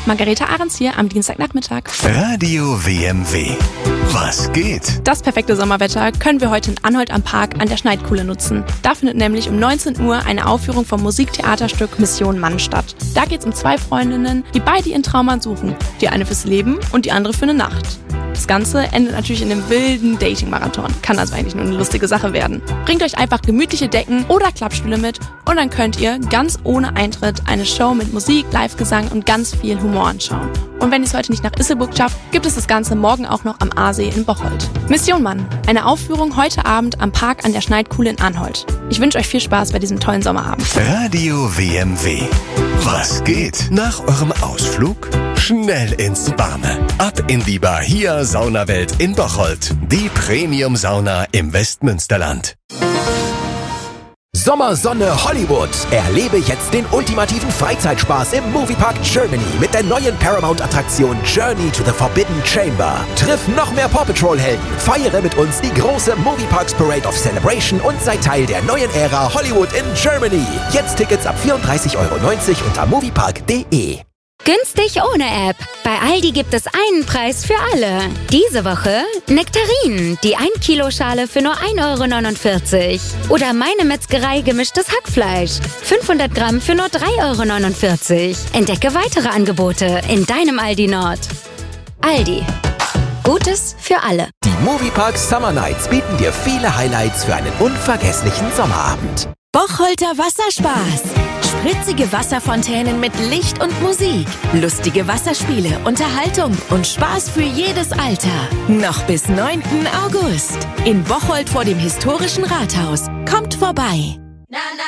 Margareta Ahrens hier am Dienstagnachmittag. Radio WMW. Was geht? Das perfekte Sommerwetter können wir heute in Anholt am Park an der Schneidkuhle nutzen. Da findet nämlich um 19 Uhr eine Aufführung vom Musiktheaterstück Mission Mann statt. Da geht's um 2 Freundinnen, die beide ihren Traummann suchen. Die eine fürs Leben und die andere für eine Nacht. Das Ganze endet natürlich in einem wilden Dating-Marathon. Kann also eigentlich nur eine lustige Sache werden. Bringt euch einfach gemütliche Decken oder Klappstühle mit und dann könnt ihr ganz ohne Eintritt eine Show mit Musik, Live-Gesang und ganz viel Humor anschauen. Und wenn ihr es heute nicht nach Isselburg schafft, gibt es das Ganze morgen auch noch am Aasee in Bocholt. Mission Mann. Eine Aufführung heute Abend am Park an der Schneidkuhle in Anholt. Ich wünsche euch viel Spaß bei diesem tollen Sommerabend. Radio WMW. Was geht? Nach eurem Ausflug? Schnell ins Warme. Ab in die Bahia Saunawelt in Bocholt. Die Premium-Sauna im Westmünsterland. Sommersonne Hollywood. Erlebe jetzt den ultimativen Freizeitspaß im Moviepark Germany mit der neuen Paramount-Attraktion Journey to the Forbidden Chamber. Triff noch mehr Paw Patrol-Helden, feiere mit uns die große Movieparks Parade of Celebration und sei Teil der neuen Ära Hollywood in Germany. Jetzt Tickets ab 34,90 € unter moviepark.de. Günstig ohne App. Bei Aldi gibt es einen Preis für alle. Diese Woche Nektarinen, die 1 Kilo Schale für nur 1,49 €. Oder Meine Metzgerei gemischtes Hackfleisch, 500 Gramm für nur 3,49 €. Entdecke weitere Angebote in deinem Aldi Nord. Aldi. Gutes für alle. Die Moviepark Summer Nights bieten dir viele Highlights für einen unvergesslichen Sommerabend. Bocholter Wasserspaß. Spritzige Wasserfontänen mit Licht und Musik. Lustige Wasserspiele, Unterhaltung und Spaß für jedes Alter. Noch bis 9. August. In Bocholt vor dem historischen Rathaus. Kommt vorbei.